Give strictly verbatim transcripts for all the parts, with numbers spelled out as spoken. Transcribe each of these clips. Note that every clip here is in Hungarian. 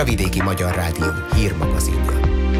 Muravidéki Magyar Rádió hírmagazinja.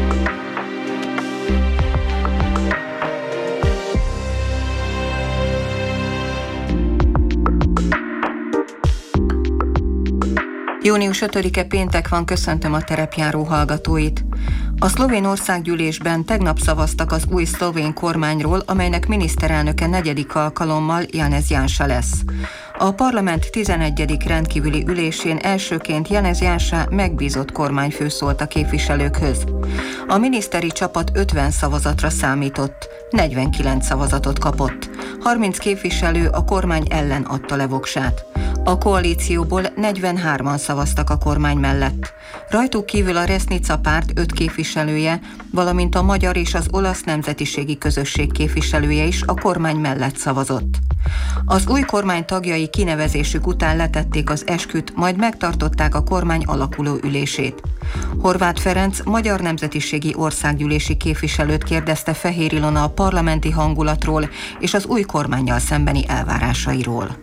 június ötödike péntek van, köszöntöm a terepjáró hallgatóit. A szlovén országgyűlésben tegnap szavaztak az új szlovén kormányról, amelynek miniszterelnöke negyedik alkalommal Janez Janša lesz. A parlament tizenegyedik rendkívüli ülésén elsőként Janez Janša megbízott kormányfő szólt a képviselőkhöz. A miniszteri csapat ötven szavazatra számított, negyvenkilenc szavazatot kapott. harminc képviselő a kormány ellen adta le voksát. A koalícióból negyvenhárman szavaztak a kormány mellett. Rajtuk kívül a Resnica párt öt képviselője, valamint a magyar és az olasz nemzetiségi közösség képviselője is a kormány mellett szavazott. Az új kormány tagjai kinevezésük után letették az esküt, majd megtartották a kormány alakuló ülését. Horváth Ferenc magyar nemzetiségi országgyűlési képviselőt kérdezte Fehér Ilona a parlamenti hangulatról és az új kormánnyal szembeni elvárásairól.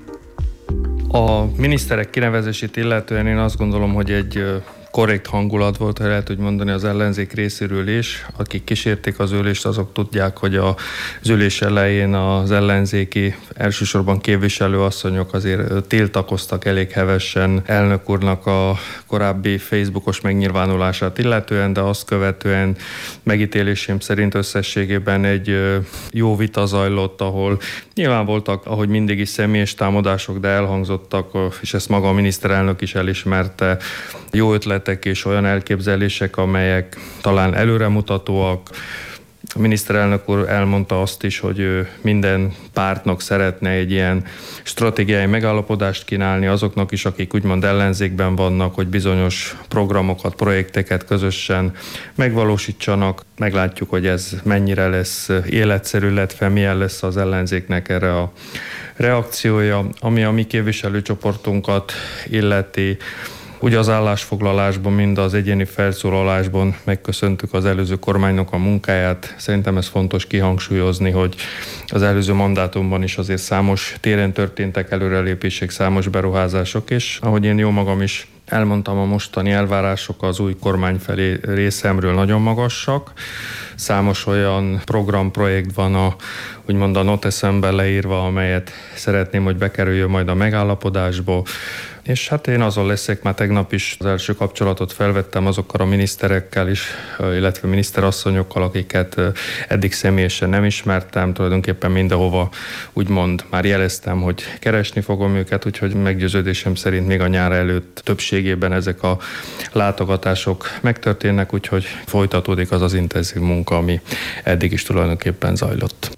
A miniszterek kinevezését illetően én azt gondolom, hogy egy korrekt hangulat volt, ha lehet úgy mondani, az ellenzék részéről is. Akik kísérték az ülést, azok tudják, hogy az ülés elején az ellenzéki, elsősorban képviselőasszonyok azért tiltakoztak elég hevesen elnök úrnak a korábbi Facebookos megnyilvánulását illetően, de azt követően megítélésem szerint összességében egy jó vita zajlott, ahol nyilván voltak, ahogy mindig is személyes támadások, de elhangzottak, és ezt maga a miniszterelnök is elismerte, jó ötletek és olyan elképzelések, amelyek talán előremutatóak. A miniszterelnök úr elmondta azt is, hogy ő minden pártnak szeretne egy ilyen stratégiai megállapodást kínálni azoknak is, akik úgymond ellenzékben vannak, hogy bizonyos programokat, projekteket közösen megvalósítsanak. Meglátjuk, hogy ez mennyire lesz életszerű, illetve milyen lesz az ellenzéknek erre a reakciója, ami a mi képviselőcsoportunkat illeti. Úgy az állásfoglalásban, mind az egyéni felszólalásban megköszöntük az előző kormánynak a munkáját. Szerintem ez fontos kihangsúlyozni, hogy az előző mandátumban is azért számos téren történtek előrelépések, számos beruházások, és ahogy én jó magam is elmondtam, a mostani elvárások az új kormány felé részemről nagyon magasak. Számos olyan programprojekt van a, úgymond a noteszemben leírva, amelyet szeretném, hogy bekerüljön majd a megállapodásba. És hát én azon leszek, már tegnap is az első kapcsolatot felvettem azokkal a miniszterekkel is, illetve miniszterasszonyokkal, akiket eddig személyesen nem ismertem, tulajdonképpen mindenhova úgymond már jeleztem, hogy keresni fogom őket, úgyhogy meggyőződésem szerint még a nyár előtt többségében ezek a látogatások megtörténnek, úgyhogy folytatódik az az intenzív munka, ami eddig is tulajdonképpen zajlott.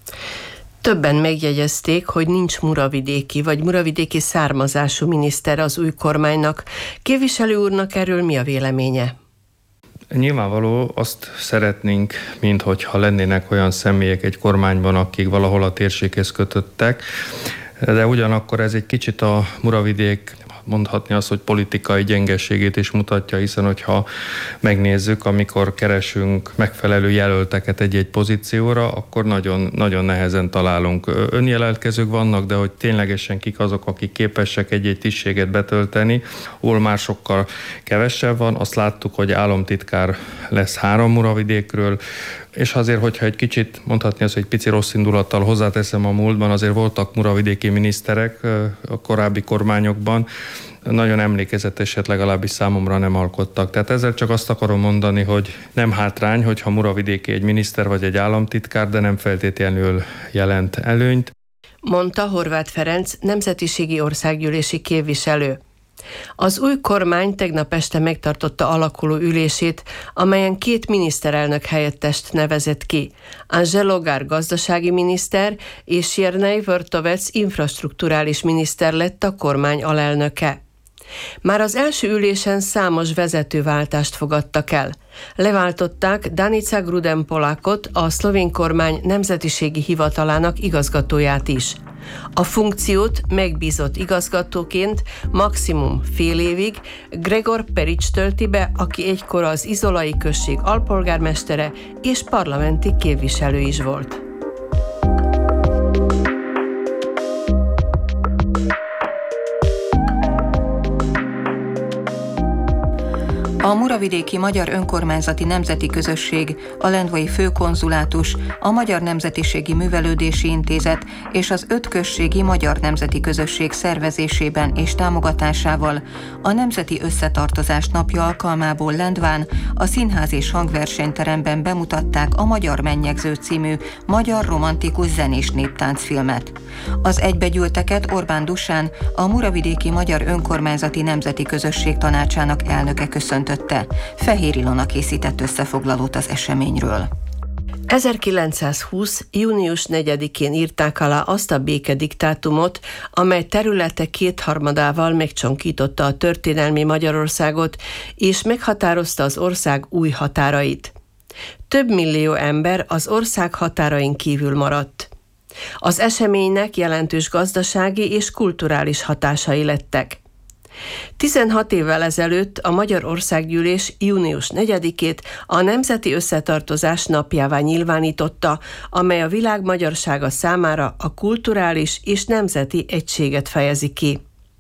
Többen megjegyezték, hogy nincs muravidéki vagy muravidéki származású miniszter az új kormánynak. Képviselő úrnak erről mi a véleménye? Nyilvánvaló, azt szeretnénk, minthogyha lennének olyan személyek egy kormányban, akik valahol a térséghez kötöttek, de ugyanakkor ez egy kicsit a Muravidék, mondhatni azt, hogy politikai gyengeségét is mutatja, hiszen hogyha megnézzük, amikor keresünk megfelelő jelölteket egy-egy pozícióra, akkor nagyon, nagyon nehezen találunk. Önjelentkezők vannak, de hogy ténylegesen kik azok, akik képesek egy-egy tisztséget betölteni, hol már sokkal kevesebb van. Azt láttuk, hogy államtitkár lesz három Muravidékről, és azért, hogyha egy kicsit, mondhatni azt, hogy egy pici rossz indulattal hozzáteszem a múltban, azért voltak muravidéki miniszterek a korábbi kormányokban, nagyon emlékezeteset legalábbis számomra nem alkottak. Tehát ezzel csak azt akarom mondani, hogy nem hátrány, hogyha muravidéki egy miniszter vagy egy államtitkár, de nem feltétlenül jelent előnyt. Mondta Horváth Ferenc, nemzetiségi országgyűlési képviselő. Az új kormány tegnap este megtartotta alakuló ülését, amelyen két miniszterelnök helyettest nevezett ki. Anželo Gár gazdasági miniszter és Jernej Vrtovec infrastrukturális miniszter lett a kormány alelnöke. Már az első ülésen számos vezetőváltást fogadtak el. Leváltották Danica Gruden-Polakot, a szlovén kormány nemzetiségi hivatalának igazgatóját is. A funkciót megbízott igazgatóként maximum fél évig Gregor Perics tölti be, aki egykor az izolai község alpolgármestere és parlamenti képviselő is volt. A Muravidéki Magyar Önkormányzati Nemzeti Közösség, a Lendvai Főkonzulátus, a Magyar Nemzetiségi Művelődési Intézet és az öt községi Magyar Nemzeti Közösség szervezésében és támogatásával a Nemzeti Összetartozás napja alkalmából Lendván a Színház és Hangversenyteremben bemutatták a Magyar Mennyegző című magyar romantikus zenés néptáncfilmet. Az egybegyűlteket Orbán Dušan, a Muravidéki Magyar Önkormányzati Nemzeti Közösség tanácsának elnöke köszöntötte. Fehér Ilona készített összefoglalót az eseményről. ezerkilencszázhúsz. június negyedikén írták alá azt a békediktátumot, amely területe kétharmadával megcsonkította a történelmi Magyarországot, és meghatározta az ország új határait. Több millió ember az ország határain kívül maradt. Az eseménynek jelentős gazdasági és kulturális hatásai lettek. tizenhat évvel ezelőtt a Magyar Országgyűlés június negyedikét a Nemzeti Összetartozás napjává nyilvánította, amely a világ magyarsága számára a kulturális és nemzeti egységet fejezi ki.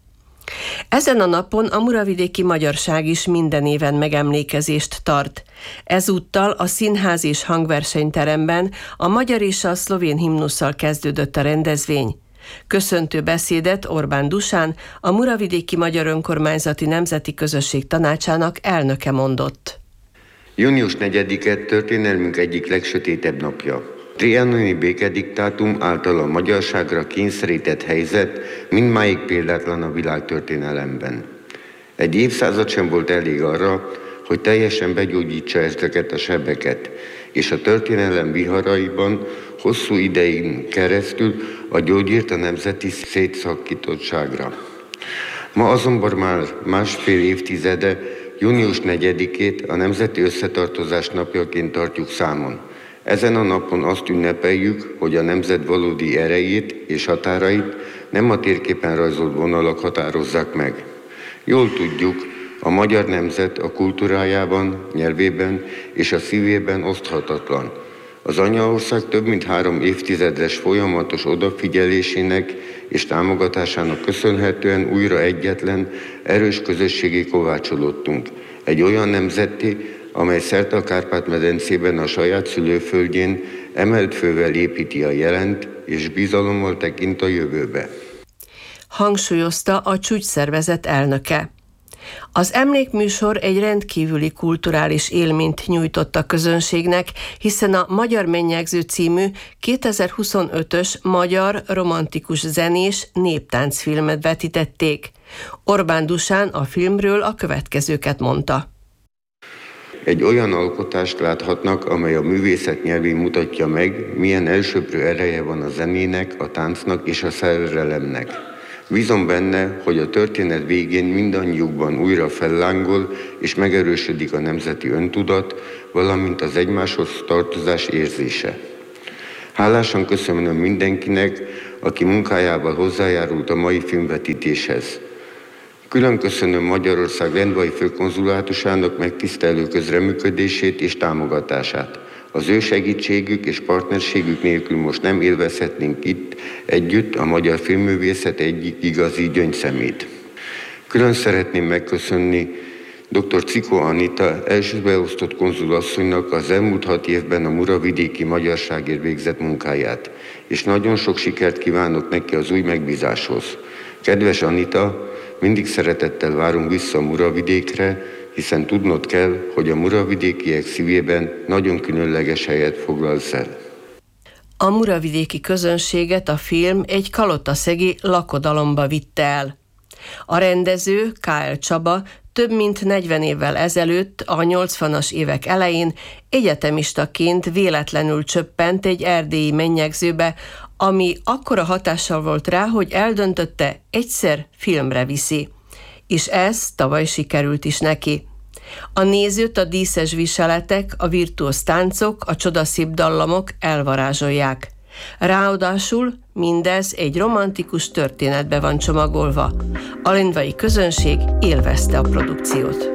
Ezen a napon a muravidéki magyarság is minden éven megemlékezést tart. Ezúttal a Színház és Hangversenyteremben a magyar és a szlovén himnusszal kezdődött a rendezvény. Köszöntő beszédet Orbán Dušan, a Muravidéki Magyar Önkormányzati Nemzeti Közösség tanácsának elnöke mondott. június negyedike történelmünk egyik legsötétebb napja. Trianoni békediktátum által a magyarságra kényszerített helyzet mindmáig példátlan a világtörténelemben. Egy évszázad sem volt elég arra, hogy teljesen begyógyítsa ezeket a sebeket, és a történelem viharaiban hosszú ideig keresztül a gyógyírt a nemzeti szétszakítottságra. Ma azonban már másfél évtizede június negyedikét a Nemzeti Összetartozás napjaként tartjuk számon. Ezen a napon azt ünnepeljük, hogy a nemzet valódi erejét és határait nem a térképen rajzolt vonalak határozzák meg. Jól tudjuk, a magyar nemzet a kultúrájában, nyelvében és a szívében oszthatatlan. Az anyaország több mint három évtizedes folyamatos odafigyelésének és támogatásának köszönhetően újra egyetlen, erős közösségé kovácsolódtunk. Egy olyan nemzetté, amely szerte a Kárpát-medencében a saját szülőföldjén emelt fővel építi a jelent és bizalommal tekint a jövőbe. Hangsúlyozta a csúcsszervezet elnöke. Az emlékműsor egy rendkívüli kulturális élményt nyújtott a közönségnek, hiszen a Magyar Mennyegző című kétezer-huszonötös magyar romantikus zenés néptáncfilmet vetítették. Orbán Dušan a filmről a következőket mondta. Egy olyan alkotást láthatnak, amely a művészet nyelvén mutatja meg, milyen elsöprő ereje van a zenének, a táncnak és a szerelemnek. Bízom benne, hogy a történet végén mindannyiukban újra fellángol és megerősödik a nemzeti öntudat, valamint az egymáshoz tartozás érzése. Hálásan köszönöm mindenkinek, aki munkájával hozzájárult a mai filmvetítéshez. Külön köszönöm Magyarország Lendvai Főkonzulátusának megtisztelő közreműködését és támogatását. Az ő segítségük és partnerségük nélkül most nem élvezhetnénk itt együtt a magyar filmművészet egyik igazi gyöngyszemét. Külön szeretném megköszönni dr. Cikó Anita első beosztott konzulasszonynak az elmúlt hat évben a muravidéki magyarságért végzett munkáját, és nagyon sok sikert kívánok neki az új megbízáshoz. Kedves Anita, mindig szeretettel várunk vissza a Muravidékre, hiszen tudnod kell, hogy a muravidékiek szívében nagyon különleges helyet foglalsz el. A muravidéki közönséget a film egy kalotaszegi lakodalomba vitte el. A rendező, ká el Csaba több mint negyven évvel ezelőtt, a nyolcvanas évek elején egyetemistaként véletlenül csöppent egy erdélyi mennyegzőbe, ami akkora hatással volt rá, hogy eldöntötte, egyszer filmre viszi. És ez tavaly sikerült is neki. A nézőt a díszes viseletek, a virtuóz táncok, a csodaszép dallamok elvarázsolják. Ráadásul mindez egy romantikus történetbe van csomagolva. A lendvai közönség élvezte a produkciót.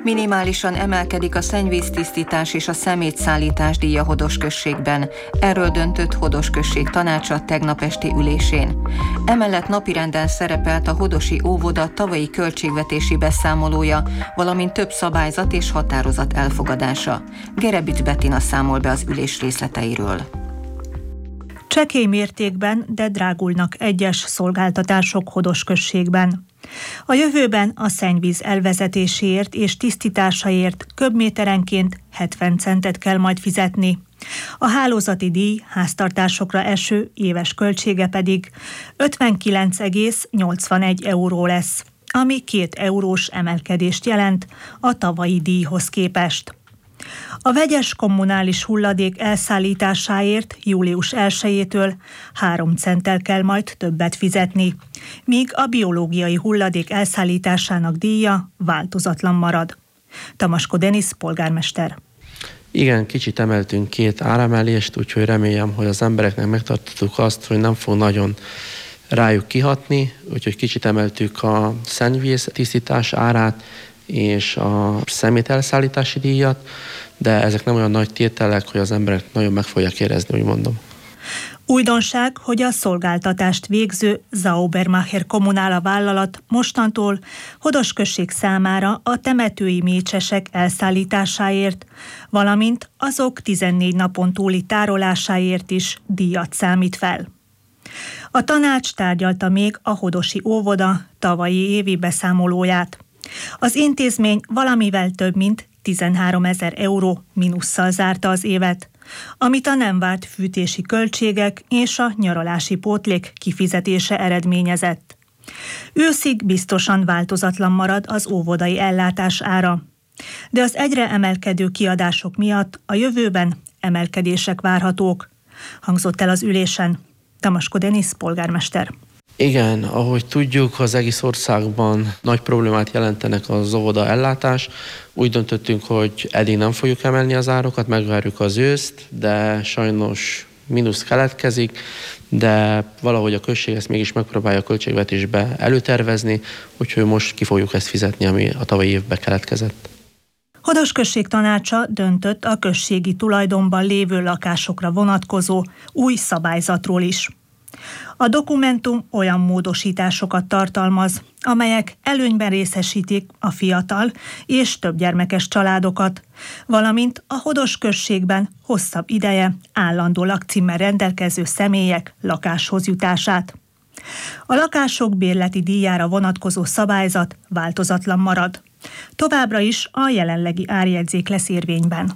Minimálisan emelkedik a szennyvíztisztítás és a szemétszállítás díja Hodosközségben. Erről döntött Hodosközség tanácsa tegnap esti ülésén. Emellett napirenden szerepelt a hodosi óvoda tavalyi költségvetési beszámolója, valamint több szabályzat és határozat elfogadása. Gerebics Bettina számol be az ülés részleteiről. Csekély mértékben, de drágulnak egyes szolgáltatások Hodosközségben. A jövőben a szennyvíz elvezetéséért és tisztításaért köbméterenként hetven centet kell majd fizetni. A hálózati díj háztartásokra eső éves költsége pedig ötvenkilenc egész nyolcvanegy euró lesz, ami két eurós emelkedést jelent a tavalyi díjhoz képest. A vegyes kommunális hulladék elszállításáért július elsejétől három centtel kell majd többet fizetni, míg a biológiai hulladék elszállításának díja változatlan marad. Tamasko Denis polgármester. Igen, kicsit emeltünk két áremelést, úgyhogy remélem, hogy az embereknek megtartottuk azt, hogy nem fog nagyon rájuk kihatni, úgyhogy kicsit emeltük a szennyvíz tisztítás árát és a szemét elszállítási díjat, de ezek nem olyan nagy tételek, hogy az emberek nagyon meg fogják érezni, úgy mondom. Újdonság, hogy a szolgáltatást végző Saubermacher Kommunála vállalat mostantól Hodosközség számára a temetői mécsesek elszállításáért, valamint azok tizennégy napon túli tárolásáért is díjat számít fel. A tanács tárgyalta még a hodosi óvoda tavalyi évi beszámolóját. Az intézmény valamivel több mint tizenháromezer euró mínusszal zárta az évet, amit a nem várt fűtési költségek és a nyaralási pótlék kifizetése eredményezett. Őszig biztosan változatlan marad az óvodai ellátás ára, de az egyre emelkedő kiadások miatt a jövőben emelkedések várhatók, hangzott el az ülésen. Tamasko Denis polgármester. Igen, ahogy tudjuk, az egész országban nagy problémát jelentenek az óvoda ellátás. Úgy döntöttünk, hogy eddig nem fogjuk emelni az árokat, megvárjuk az őszt, de sajnos mínusz keletkezik, de valahogy a község ezt mégis megpróbálja a költségvetésbe előtervezni, úgyhogy most ki fogjuk ezt fizetni, ami a tavalyi évben keletkezett. Hodosközség tanácsa döntött a községi tulajdonban lévő lakásokra vonatkozó új szabályzatról is. A dokumentum olyan módosításokat tartalmaz, amelyek előnyben részesítik a fiatal és többgyermekes családokat, valamint a Hodosközségben hosszabb ideje állandó lakcímmel rendelkező személyek lakáshoz jutását. A lakások bérleti díjára vonatkozó szabályzat változatlan marad. Továbbra is a jelenlegi árjegyzék lesz érvényben.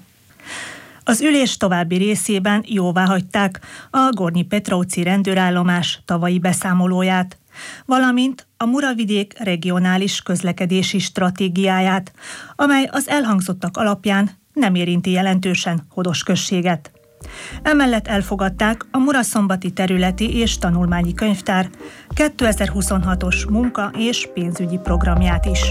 Az ülés további részében jóváhagyták a Gornyi Petrovci rendőrállomás tavalyi beszámolóját, valamint a Muravidék regionális közlekedési stratégiáját, amely az elhangzottak alapján nem érinti jelentősen Hodosközséget. Emellett elfogadták a Muraszombati területi és tanulmányi könyvtár kétezer-huszonhatos munka- és pénzügyi programját is.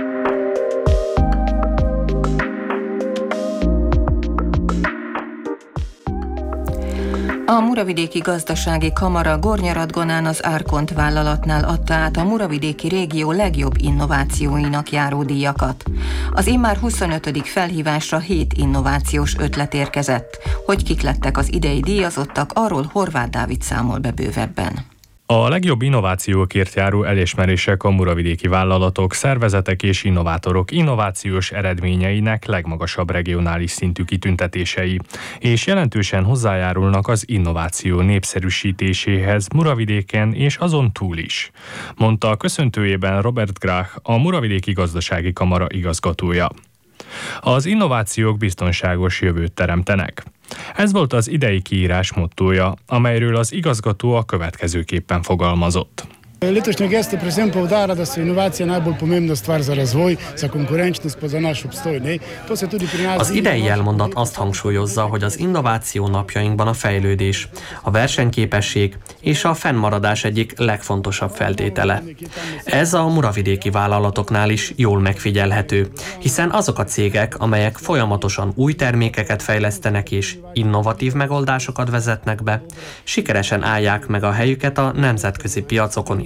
A Muravidéki Gazdasági Kamara Gornyaradgonán az Árkont vállalatnál adta át a muravidéki régió legjobb innovációinak járó díjakat. Az immár huszonötödik felhívásra hét innovációs ötlet érkezett. Hogy kik lettek az idei díjazottak, arról Horváth Dávid számol be bővebben. A legjobb innovációkért járó elismerések a muravidéki vállalatok, szervezetek és innovátorok innovációs eredményeinek legmagasabb regionális szintű kitüntetései, és jelentősen hozzájárulnak az innováció népszerűsítéséhez Muravidéken és azon túl is, mondta a köszöntőjében Robert Grach, a Muravidéki Gazdasági Kamara igazgatója. Az innovációk biztonságos jövőt teremtenek. Ez volt az idei kiírás mottója, amelyről az igazgató a következőképpen fogalmazott. Letošnja gesta predvsem poudarja, da so inovacije najbolj pomembna stvar za razvoj, za konkurenčnost, pa za naš obstoj. To se tudi pri nas. Az idei jelmondat azt hangsúlyozza, hogy az innováció napjainkban a fejlődés, a versenyképesség és a fennmaradás egyik legfontosabb feltétele. Ez a muravidéki vállalatoknál is jól megfigyelhető, hiszen azok a cégek, amelyek folyamatosan új termékeket fejlesztenek és innovatív megoldásokat vezetnek be, sikeresen állják meg a helyüket a nemzetközi piacokon is.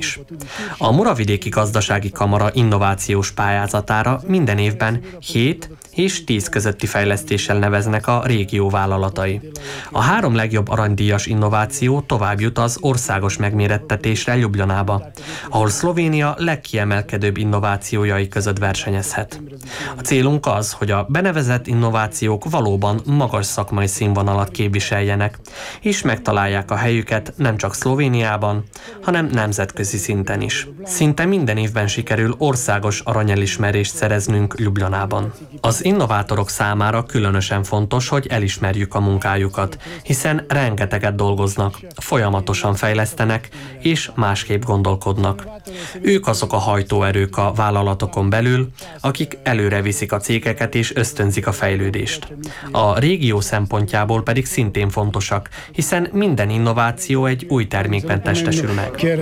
is. A Muravidéki Gazdasági Kamara innovációs pályázatára minden évben hét és tíz közötti fejlesztéssel neveznek a régió vállalatai. A három legjobb aranydíjas innováció tovább jut az országos megmérettetésre Ljubljanába, ahol Szlovénia legkiemelkedőbb innovációjai között versenyezhet. A célunk az, hogy a benevezett innovációk valóban magas szakmai színvonalat képviseljenek, és megtalálják a helyüket nem csak Szlovéniában, hanem nemzetközi szinten is. Szinte minden évben sikerül országos aranyelismerést szereznünk Ljubljanában. Az innovátorok számára különösen fontos, hogy elismerjük a munkájukat, hiszen rengeteget dolgoznak, folyamatosan fejlesztenek és másképp gondolkodnak. Ők azok a hajtóerők a vállalatokon belül, akik előre viszik a cégeket és ösztönzik a fejlődést. A régió szempontjából pedig szintén fontosak, hiszen minden innováció egy új termékben testesül meg.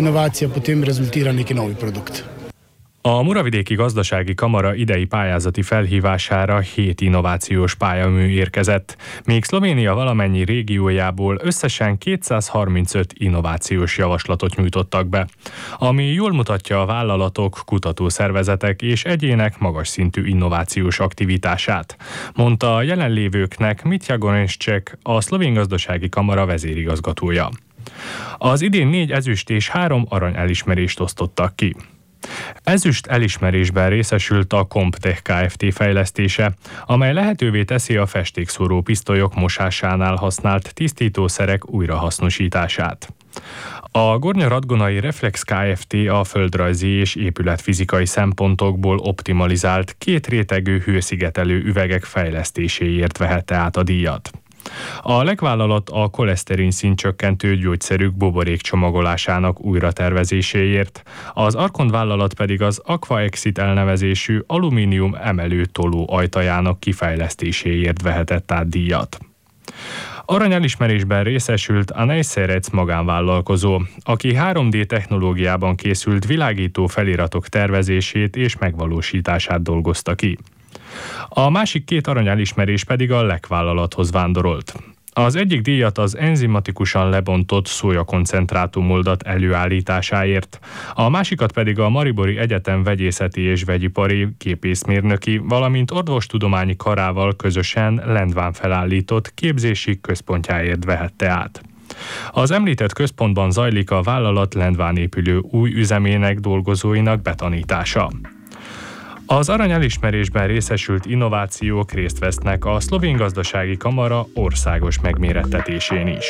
A Muravidéki Gazdasági Kamara idei pályázati felhívására hét innovációs pályamű érkezett, míg Szlovénia valamennyi régiójából összesen kétszázharmincöt innovációs javaslatot nyújtottak be, ami jól mutatja a vállalatok, kutatószervezetek és egyének magas szintű innovációs aktivitását, mondta a jelenlévőknek Mitja Gorencsek, a Szlovén Gazdasági Kamara vezérigazgatója. Az idén négy ezüst és három arany elismerést osztottak ki. Ezüst elismerésben részesült a Comptech Kft. Fejlesztése, amely lehetővé teszi a festékszóró pisztolyok mosásánál használt tisztítószerek újrahasznosítását. A Gornja-Radgonai Reflex Kft. A földrajzi és épületfizikai szempontokból optimalizált két rétegű hőszigetelő üvegek fejlesztéséért vehette át a díjat. A legvállalat a koleszterin szintcsökkentő gyógyszerük buborék csomagolásának újratervezéséért, az Arkon vállalat pedig az Aquaexit elnevezésű alumínium emelő toló ajtajának kifejlesztéséért vehetett át díjat. Aranyelismerésben részesült a Nejszerec magánvállalkozó, aki három dé technológiában készült világító feliratok tervezését és megvalósítását dolgozta ki. A másik két aranyelismerés pedig a Lek vállalathoz vándorolt. Az egyik díjat az enzimatikusan lebontott szójakoncentrátumoldat előállításáért, a másikat pedig a Maribori Egyetem vegyészeti és vegyipari gépészmérnöki, valamint orvostudományi karával közösen Lendván felállított képzési központjáért vehette át. Az említett központban zajlik a vállalat Lendván épülő új üzemének dolgozóinak betanítása. Az aranyelismerésben részesült innovációk részt vesznek a Szlovén Gazdasági Kamara országos megmérettetésén is.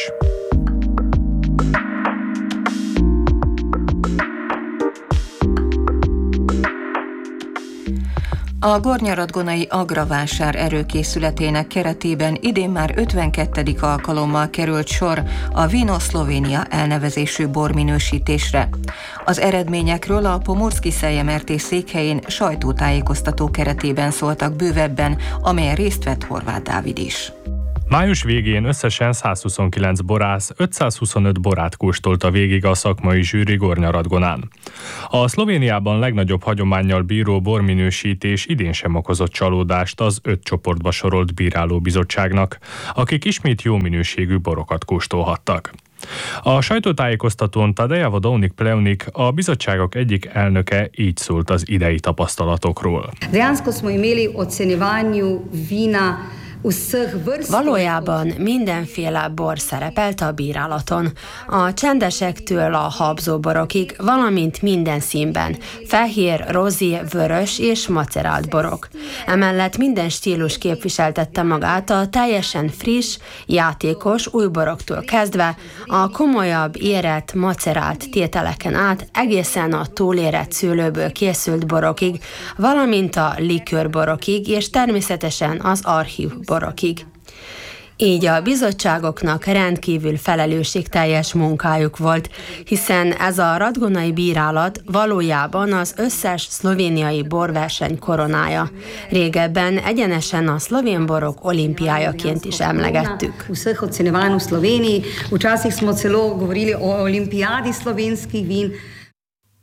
A Gornja-Radgonai Agravásár erőkészületének keretében idén már ötvenkettedik alkalommal került sor a Vino Szlovénia elnevezésű borminősítésre. Az eredményekről a Pomorszki Szeljemertés székhelyén sajtótájékoztató keretében szóltak bővebben, amelyen részt vett Horváth Dávid is. Május végén összesen százhuszonkilenc borász, ötszázhuszonöt borát kóstolta végig a szakmai zsűri Gornja-Radgonán. A Szlovéniában legnagyobb hagyománnyal bíró borminősítés idén sem okozott csalódást az öt csoportba sorolt bírálóbizottságnak, akik ismét jó minőségű borokat kóstolhattak. A sajtótájékoztatón Tadeja Vodovnik Plevnik, a bizottságok egyik elnöke így szólt az idei tapasztalatokról. Valójában mindenféle bor szerepelt a bírálaton. A csendesektől a habzóborokig, valamint minden színben. Fehér, rozi, vörös és macerált borok. Emellett minden stílus képviseltette magát a teljesen friss, játékos új boroktól kezdve, a komolyabb, érett, macerált tételeken át egészen a túlérett szőlőből készült borokig, valamint a likőrborokig és természetesen az archív borokig. Így a bizottságoknak rendkívül felelősségteljes munkájuk volt, hiszen ez a radgonai bírálat valójában az összes szlovéniai borverseny koronája. Régebben egyenesen a szlovén borok olimpiájaként is emlegettük.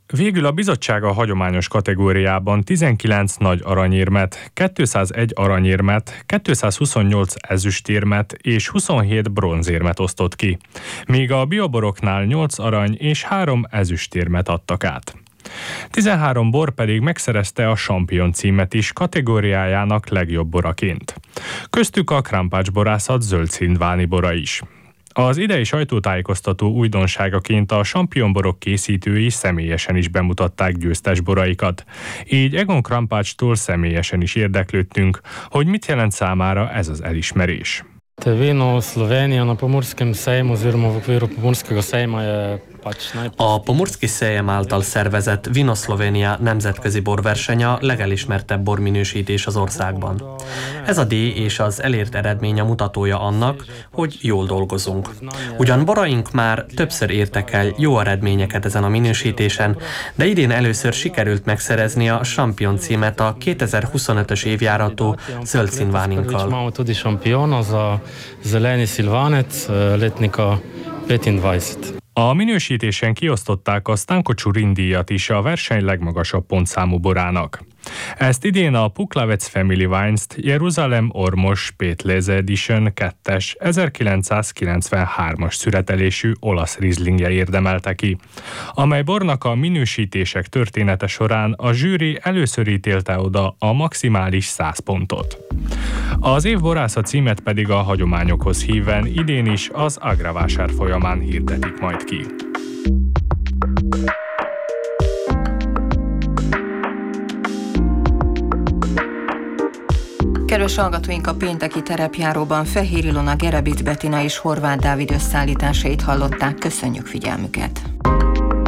Végül a bizottság a hagyományos kategóriában tizenkilenc nagy aranyérmet, kétszázegy aranyérmet, kétszázhuszonnyolc ezüstérmet és huszonhét bronzérmet osztott ki, míg a bioboroknál nyolc arany és három ezüstérmet adtak át. tizenhárom bor pedig megszerezte a Champion címet is kategóriájának legjobb boraként. Köztük a Krampács borászat zöldszindváni bora is. Az idei sajtótájékoztató újdonságaként a Champion borok készítői személyesen is bemutatták győztes boraikat. Így Egon Krampácstól személyesen is érdeklődtünk, hogy mit jelent számára ez az elismerés. Vino Slovenija na Pomorskem sejmu oziroma v okviru Pomorskega sejma je pač najprej... A Pomorski Sejem által szervezett Vino Slovenija nemzetközi borverseny a legelismertebb borminősítés az országban. Ez a díj és az elért eredmény a mutatója annak, hogy jól dolgozunk. Ugyan boraink már többször értek el jó eredményeket ezen a minősítésen, de idén először sikerült megszerezni a Champion címet a kétezer-huszonötös évjáratú zöldszínváninkkal. Zeleni Szilvánec, letnika petindvajset. A minősítésen kiosztották a Stanko Csurin díjat is a verseny legmagasabb pontszámú borának. Ezt idén a Puklavec Family Wines-t Jeruzalem Ormos Pétleze Edition kettes ezerkilencszázkilencvenhármas születelésű olasz rizlingje érdemelte ki, amely bornak a minősítések története során a zsűri először ítélte oda a maximális száz pontot. Az év borásza címet pedig a hagyományokhoz híven idén is az Agravásár folyamán hirdetik majd ki. Kedves hallgatóink, a pénteki terepjáróban Fehér Ilona, Gerebic Bettina és Horváth Dávid összeállításait hallották. Köszönjük figyelmüket!